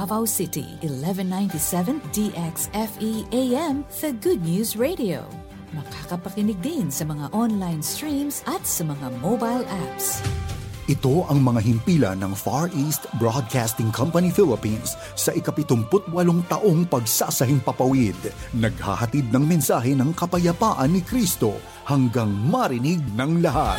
Davao City, 1197 DXFE AM, The Good News Radio. Makakapakinig din sa mga online streams at sa mga mobile apps. Ito ang mga himpilan ng Far East Broadcasting Company Philippines sa ika-78 taong pagsasahing papawid. Naghahatid ng mensahe ng kapayapaan ni Kristo hanggang marinig ng lahat.